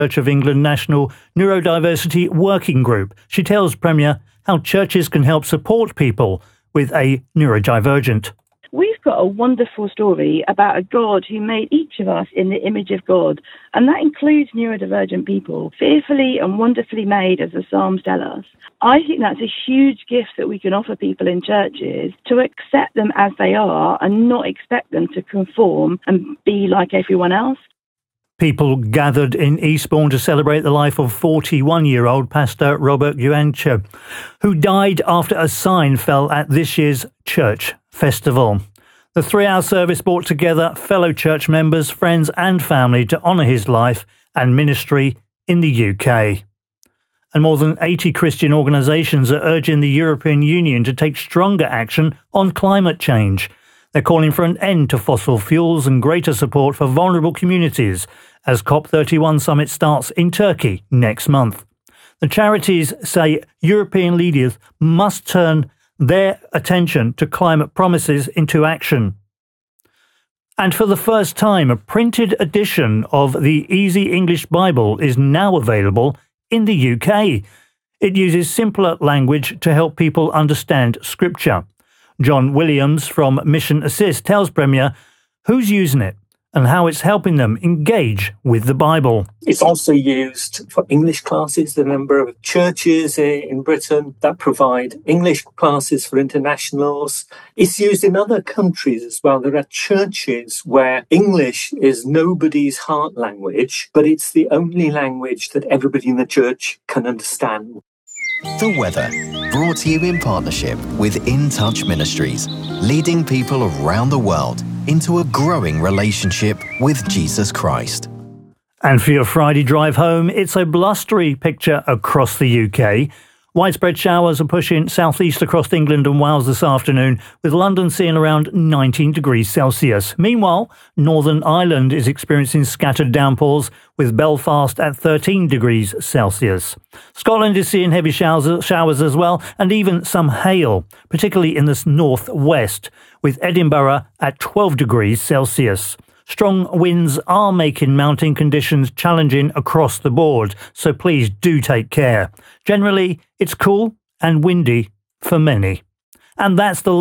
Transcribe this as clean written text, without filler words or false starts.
Church of England National Neurodiversity Working Group. She tells Premier how churches can help support people with a neurodivergent. We've got a wonderful story about a God who made each of us in the image of God, and that includes neurodivergent people, fearfully and wonderfully made, as the Psalms tell us. I think that's a huge gift that we can offer people in churches, to accept them as they are and not expect them to conform and be like everyone else. People gathered in Eastbourne to celebrate the life of 41-year-old Pastor Robert Yuanche, who died after a sign fell at this year's church festival. The 3-hour service brought together fellow church members, friends and family to honour his life and ministry in the UK. And more than 80 Christian organisations are urging the European Union to take stronger action on climate change. They're calling for an end to fossil fuels and greater support for vulnerable communities as COP31 summit starts in Turkey next month. The charities say European leaders must turn their attention to climate promises into action. And for the first time, a printed edition of the Easy English Bible is now available in the UK. It uses simpler language to help people understand Scripture. John Williams from Mission Assist tells Premier who's using it and how it's helping them engage with the Bible. It's also used for English classes. The number of churches in Britain that provide English classes for internationals. It's used in other countries as well. There are churches where English is nobody's heart language, but it's the only language that everybody in the church can understand. The weather, brought to you in partnership with In Touch Ministries, leading people around the world into a growing relationship with Jesus Christ. And for your Friday drive home, it's a blustery picture across the UK. Widespread showers are pushing southeast across England and Wales this afternoon, with London seeing around 19 degrees Celsius. Meanwhile, Northern Ireland is experiencing scattered downpours, with Belfast at 13 degrees Celsius. Scotland is seeing heavy showers as well, and even some hail, particularly in the northwest, with Edinburgh at 12 degrees Celsius. Strong winds are making mountain conditions challenging across the board, so please do take care. Generally, it's cool and windy for many. And that's the